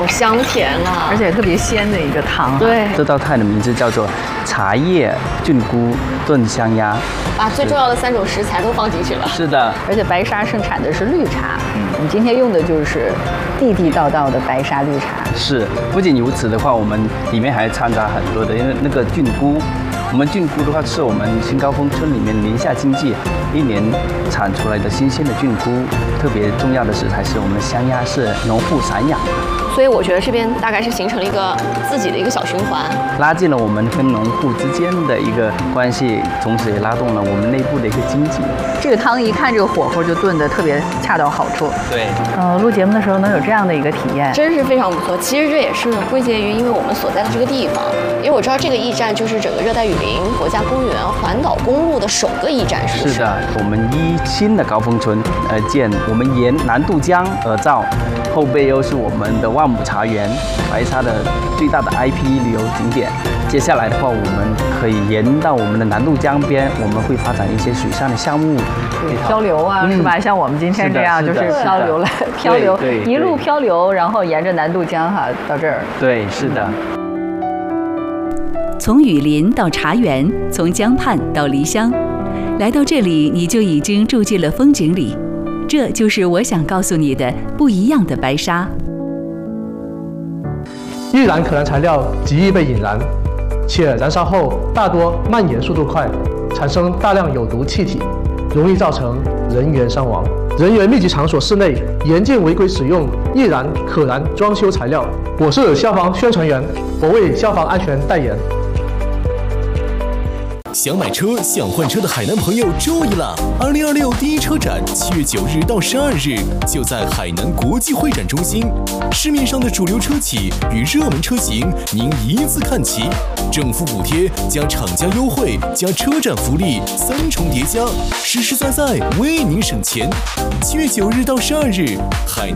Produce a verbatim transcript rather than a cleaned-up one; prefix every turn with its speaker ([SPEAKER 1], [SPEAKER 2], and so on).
[SPEAKER 1] 好香甜啊，
[SPEAKER 2] 而且特别鲜的一个汤。
[SPEAKER 1] 对，
[SPEAKER 3] 这道菜的名字叫做茶叶菌菇炖香鸭，
[SPEAKER 1] 把最重要的三种食材都放进去了。
[SPEAKER 3] 是的，
[SPEAKER 2] 而且白沙盛产的是绿茶，嗯，我们今天用的就是地地道道的白沙绿茶。
[SPEAKER 3] 是，不仅如此的话，我们里面还掺杂很多的，因为那个菌菇。我们菌菇的话，是我们新高峰村里面宁夏经济一年产出来的新鲜的菌菇。特别重要的食材是我们的香鸭，是农户散养。
[SPEAKER 1] 所以我觉得这边大概是形成了一个自己的一个小循环，
[SPEAKER 3] 拉近了我们跟农户之间的一个关系，同时也拉动了我们内部的一个经济。
[SPEAKER 2] 这个汤一看这个火候就炖得特别恰到好处。
[SPEAKER 3] 对，
[SPEAKER 2] 呃，录节目的时候能有这样的一个体验，
[SPEAKER 1] 真是非常不错。其实这也是归结于因为我们所在的这个地方，因为我知道这个驿站就是整个热带雨林国家公园环岛公路的首个驿站，是不是？
[SPEAKER 3] 是的，我们依新的高峰村而建，我们沿南渡江而造，后背又是我们的万亩茶园，白沙的最大的 I P 旅游景点。接下来的话，我们可以沿到我们的南渡江边，我们会发展一些水上的项目，
[SPEAKER 2] 漂流啊，嗯、是吧？像我们今天这样，就是漂流来漂流，一路漂流，然后沿着南渡江哈到这儿。
[SPEAKER 3] 对，是的。
[SPEAKER 4] 从雨林到茶园，从江畔到梨乡，来到这里，你就已经住进了风景里。这就是我想告诉你的不一样的白沙。
[SPEAKER 5] 易燃可燃材料极易被引燃，且燃烧后大多蔓延速度快，产生大量有毒气体，容易造成人员伤亡。人员密集场所室内严禁违规使用易燃可燃装修材料。我是消防宣传员，我为消防安全代言。
[SPEAKER 6] 想买车、想换车的海南朋友注意了！二零二六第一车展七月九日到十二日就在海南国际会展中心，市面上的主流车企与热门车型您一字看齐，政府补贴加厂家优惠加车展福利三重叠加，实实在在为您省钱。七月九日到十二日，海南